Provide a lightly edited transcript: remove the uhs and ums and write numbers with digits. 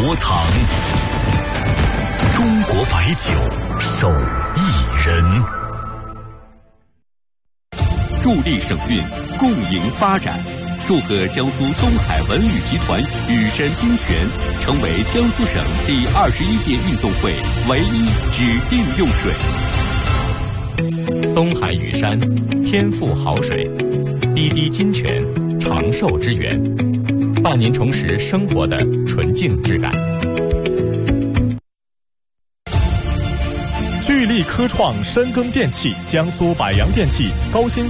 窝藏。中国白酒手艺人， 助力省运，共赢发展。祝贺江苏东海文旅集团羽山金泉成为江苏省第21届运动会唯一指定用水。 东海羽山，天赋好水，滴滴金泉，长寿之源，伴您重拾生活的纯净质感。 聚力科创深耕电器，江苏百洋电器高新